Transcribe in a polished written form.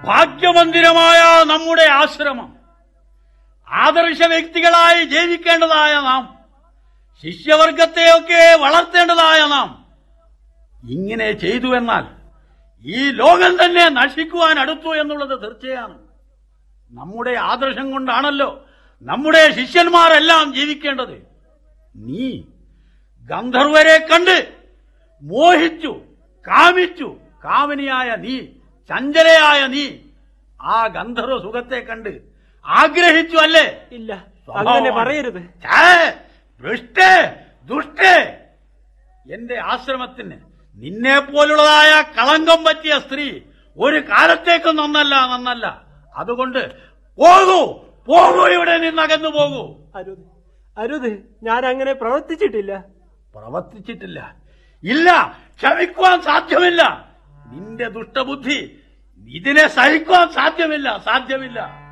ഭാഗ്യമന്ദിരമായ നമ്മുടെ ആശ്രമം, ആദർശ വ്യക്തികളായി ജീവിക്കേണ്ടതായ നാം, ശിഷ്യവർഗത്തെയൊക്കെ വളർത്തേണ്ടതായ നാം ഇങ്ങനെ ചെയ്തു എന്നാൽ ഈ ലോകം തന്നെ നശിക്കുവാൻ അടുത്തു എന്നുള്ളത് തീർച്ചയാണ്. നമ്മുടെ ആദർശം കൊണ്ടാണല്ലോ നമ്മുടെ ശിഷ്യന്മാരെല്ലാം ജീവിക്കേണ്ടത്. നീ ഗന്ധർവരെ കണ്ട് മോഹിച്ചു, കാമിച്ചു, കാമിനിയായ നീ, ചഞ്ചലയായ നീ ആ ഗന്ധർവ സുഖത്തെ കണ്ട് ആഗ്രഹിച്ചു അല്ലേ? ഇല്ല, അങ്ങനെ പറയരുത്. ഭ്രഷ്ടേ, ദുഷ്ടേ, എന്റെ ആശ്രമത്തിന് നിന്നെ പോലുള്ളതായ കളങ്കം പറ്റിയ സ്ത്രീ ഒരു കാലത്തേക്കും നന്നല്ല. അതുകൊണ്ട് പോകൂ, ഇവിടെ നിന്നകന്നു പോകൂ. അരുത്, അരുത്, ഞാൻ അങ്ങനെ പ്രവർത്തിച്ചിട്ടില്ല. ഇല്ല, ക്ഷമിക്കുവാൻ സാധ്യമല്ല. നിന്റെ ദുഷ്ടബുദ്ധി ഇതിനെ സഹിക്കുവാൻ സാധ്യമില്ല.